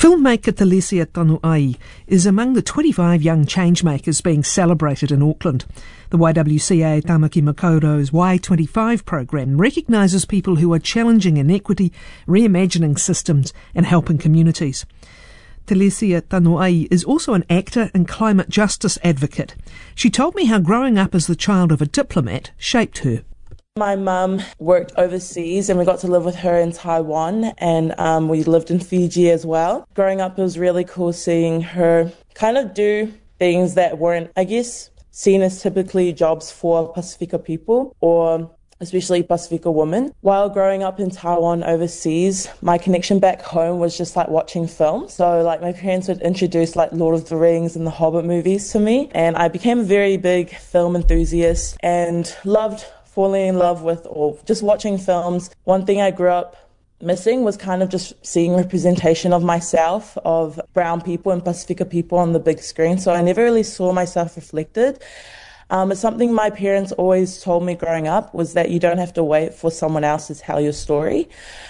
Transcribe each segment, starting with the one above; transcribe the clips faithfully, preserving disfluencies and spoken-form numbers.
Filmmaker Telesia Tanuai is among the twenty-five young changemakers being celebrated in Auckland. The Y W C A Tamaki Makaurau's Y twenty-five program recognises people who are challenging inequity, reimagining systems and helping communities. Telesia Tanuai is also an actor and climate justice advocate. She told me how growing up as the child of a diplomat shaped her. My mum worked overseas and we got to live with her in Taiwan, and um, we lived in Fiji as well. Growing up, it was really cool seeing her kind of do things that weren't, I guess, seen as typically jobs for Pasifika people, or especially Pasifika women. While growing up in Taiwan overseas, my connection back home was just like watching film. So like my parents would introduce like Lord of the Rings and the Hobbit movies to me, and I became a very big film enthusiast and loved falling in love with or just watching films. One thing I grew up missing was kind of just seeing representation of myself, of brown people and Pasifika people on the big screen. So I never really saw myself reflected. Um, it's something my parents always told me growing up, was that you don't have to wait for someone else to tell your story.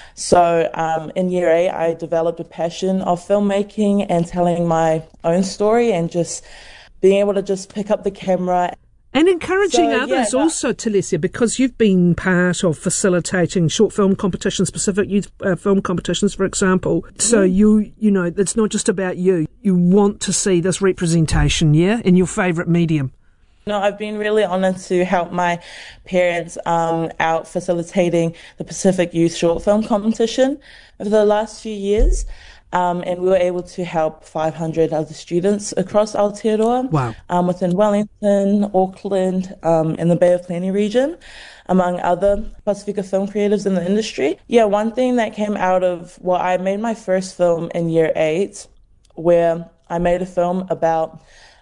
So um, in year eight, I developed a passion of filmmaking and telling my own story and just being able to just pick up the camera. And encouraging So, others yeah, also, Telesia, because you've been part of facilitating short film competitions, specific youth uh, film competitions, for example. So you, you know, it's not just about you. You want to see this representation, yeah, in your favourite medium. No, I've been really honoured to help my parents um, out facilitating the Pacific Youth Short Film Competition over the last few years. Um, and we were able to help five hundred other students across Aotearoa, Wow. um, within Wellington, Auckland, um, and the Bay of Plenty region, among other Pasifika film creatives in the industry. Yeah, one thing that came out of, well, I made my first film in year eight, where I made a film about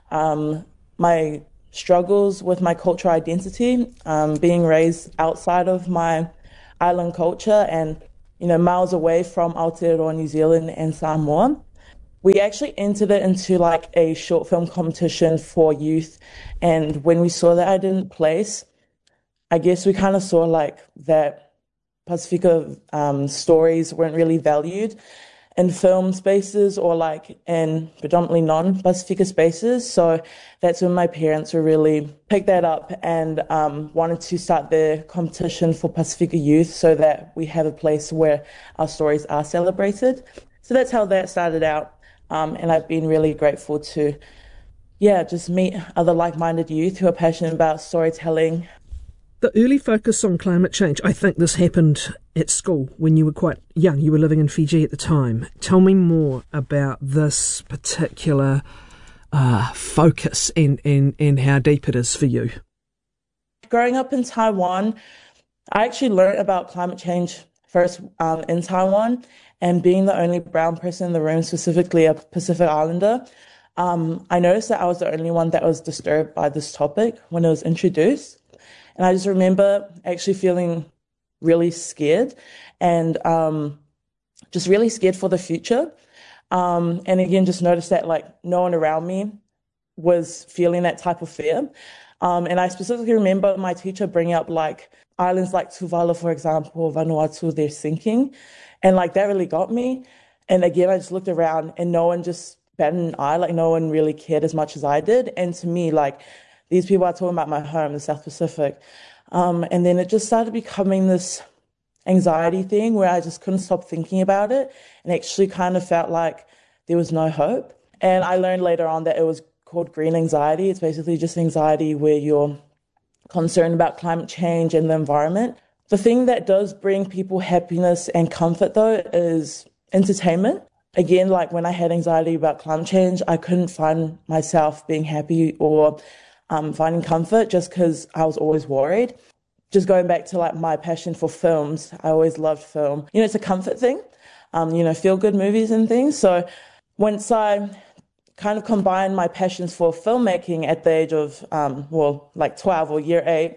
um, my struggles with my cultural identity, um, being raised outside of my island culture and you know, miles away from Aotearoa, New Zealand and Samoa. We actually entered it into like a short film competition for youth, and when we saw that I didn't place, I guess we kind of saw like that Pasifika um, stories weren't really valued in film spaces or like in predominantly non-Pasifika spaces. So that's when my parents were really picked that up and um, wanted to start the competition for Pasifika youth so that we have a place where our stories are celebrated. So that's how that started out. Um, and I've been really grateful to, yeah, just meet other like-minded youth who are passionate about storytelling. The early focus on climate change, I think this happened at school when you were quite young. You were living in Fiji at the time. Tell me more about this particular uh, focus and, and, and how deep it is for you. Growing up in Taiwan, I actually learned about climate change first um, in Taiwan, and being the only brown person in the room, specifically a Pacific Islander, um, I noticed that I was the only one that was disturbed by this topic when it was introduced. And I just remember actually feeling really scared and um, just really scared for the future. Um, and again, just noticed that like no one around me was feeling that type of fear. Um, and I specifically remember my teacher bringing up like islands like Tuvalu, for example, Vanuatu, they're sinking. And like that really got me. And again, I just looked around and no one just batted an eye, like no one really cared as much as I did. And to me, like, these people are talking about my home, the South Pacific. Um, and then it just started becoming this anxiety thing where I just couldn't stop thinking about it and actually kind of felt like there was no hope. And I learned later on that it was called green anxiety. It's basically just anxiety where you're concerned about climate change and the environment. The thing that does bring people happiness and comfort, though, is entertainment. Again, like when I had anxiety about climate change, I couldn't find myself being happy or Um, finding comfort just because I was always worried. Just going back to like my passion for films, I always loved film. You know, it's a comfort thing, um, you know, feel good movies and things. So once I kind of combined my passions for filmmaking at the age of, um, well, like twelve or year eight,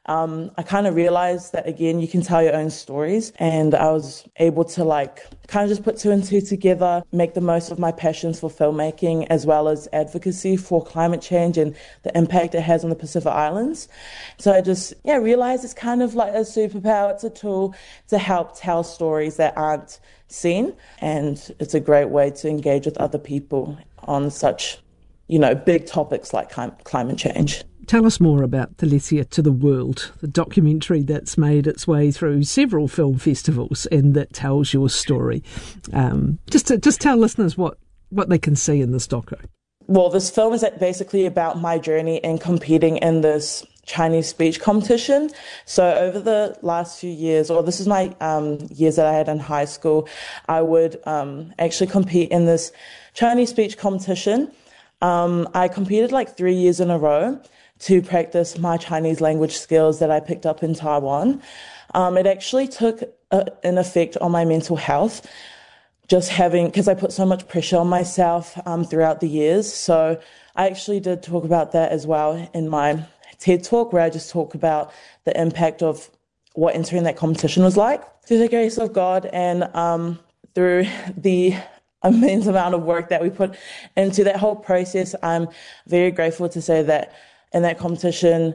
um, I kind of realized that, again, you can tell your own stories. And I was able to like kind of just put two and two together, make the most of my passions for filmmaking as well as advocacy for climate change and the impact it has on the Pacific Islands. So I just, yeah, realized it's kind of like a superpower. It's a tool to help tell stories that aren't seen. And it's a great way to engage with other people on such, you know, big topics like climate change. Tell us more about Talesia to the World, the documentary that's made its way through several film festivals and that tells your story. Um, just to, just tell listeners what, what they can see in this doco. Well, this film is basically about my journey in competing in this Chinese speech competition. So over the last few years, or this is my um, years that I had in high school, I would um, actually compete in this Chinese speech competition. Um, I competed like three years in a row to practice my Chinese language skills that I picked up in Taiwan. Um, it actually took a, an effect on my mental health, just having, because I put so much pressure on myself um, throughout the years. So I actually did talk about that as well in my TED Talk, where I just talk about the impact of what entering that competition was like. Through the grace of God and um, through the immense amount of work that we put into that whole process, I'm very grateful to say that in that competition,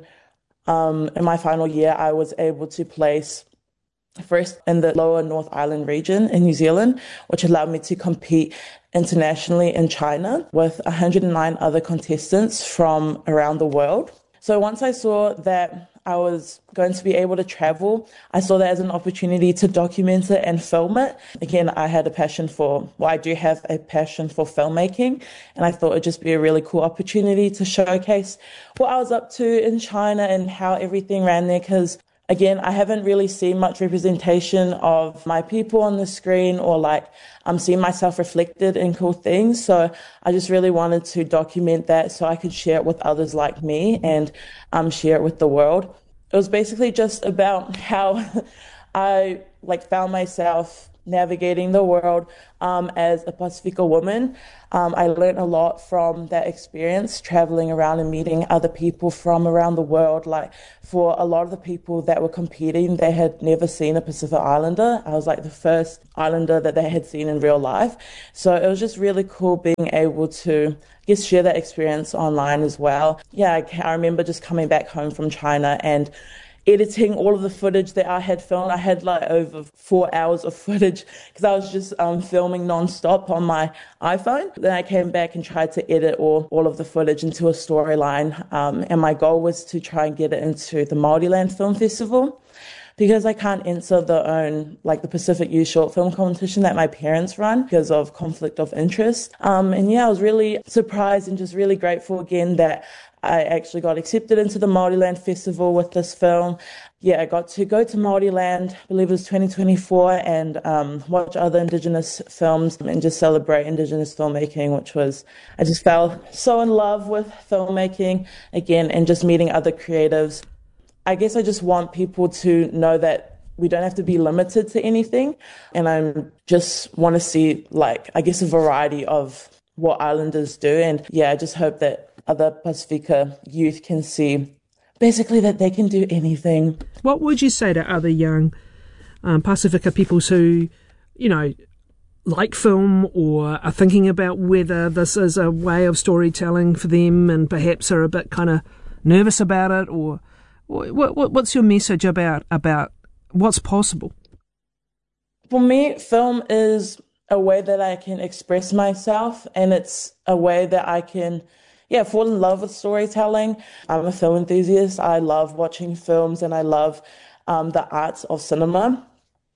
um, in my final year, I was able to place first in the lower North Island region in New Zealand, which allowed me to compete internationally in China with one hundred nine other contestants from around the world. So once I saw that I was going to be able to travel, I saw that as an opportunity to document it and film it. Again, I had a passion for, well, I do have a passion for filmmaking, and I thought it'd just be a really cool opportunity to showcase what I was up to in China and how everything ran there, because again, I haven't really seen much representation of my people on the screen or like I'm seeing myself reflected in cool things. So I just really wanted to document that so I could share it with others like me and um, share it with the world. It was basically just about how I like found myself navigating the world um, as a Pacifica woman. Um, I learned a lot from that experience, traveling around and meeting other people from around the world. Like for a lot of the people that were competing, they had never seen a Pacific Islander. I was like the first Islander that they had seen in real life. So it was just really cool being able to I guess share that experience online as well. Yeah, I, I remember just coming back home from China and editing all of the footage that I had filmed. I had like over four hours of footage because I was just um, filming nonstop on my iPhone. Then I came back and tried to edit all, all of the footage into a storyline. Um, and my goal was to try and get it into the Māoriland Film Festival, because I can't enter the own, like the Pacific Youth Short Film Competition that my parents run because of conflict of interest. Um, and yeah, I was really surprised and just really grateful again that I actually got accepted into the Māoriland Festival with this film. Yeah, I got to go to Māoriland, I believe it was twenty twenty-four, and um, watch other Indigenous films and just celebrate Indigenous filmmaking, which was, I just fell so in love with filmmaking again and just meeting other creatives. I guess I just want people to know that we don't have to be limited to anything. And I just want to see, like, I guess a variety of what islanders do. And yeah, I just hope that other Pacifica youth can see basically that they can do anything. What would you say to other young um, Pacifica peoples who, you know, like film or are thinking about whether this is a way of storytelling for them and perhaps are a bit kind of nervous about it? Or what, what, what's your message about, about what's possible? For me, film is a way that I can express myself, and it's a way that I can Yeah, fall in love with storytelling. I'm a film enthusiast. I love watching films and I love um, the arts of cinema.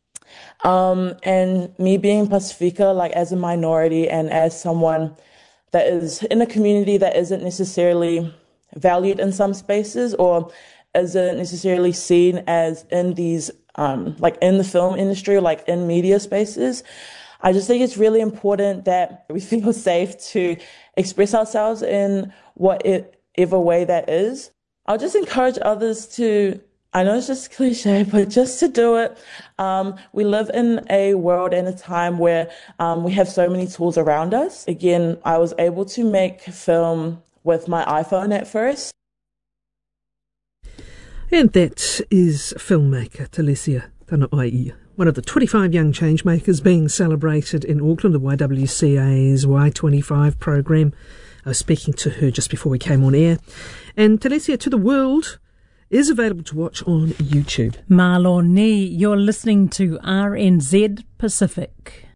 Um, and me being Pacifica, like as a minority and as someone that is in a community that isn't necessarily valued in some spaces or isn't necessarily seen as in these, um, like in the film industry, or like in media spaces, I just think it's really important that we feel safe to express ourselves in whatever way that is. I'll just encourage others to, I know it's just cliche, but just to do it. Um, we live in a world and a time where um, we have so many tools around us. Again, I was able to make film with my iPhone at first. And that is filmmaker Telesia Tanoai, one of the twenty-five young changemakers being celebrated in Auckland, the Y W C A's Y twenty-five program. I was speaking to her just before we came on air. And Telesia to the World is available to watch on YouTube. Maloni, you're listening to R N Z Pacific.